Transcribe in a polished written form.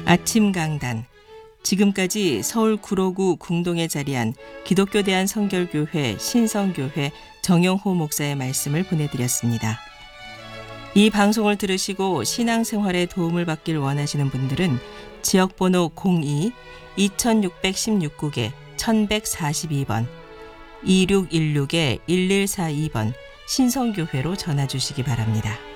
아침 강단. 지금까지 서울 구로구 궁동에 자리한 기독교 대한성결교회 신성교회 정영호 목사의 말씀을 보내드렸습니다. 이 방송을 들으시고 신앙생활에 도움을 받길 원하시는 분들은 지역번호 02-2616국에 1142번 2616-1142번 신성교회로 전화 주시기 바랍니다.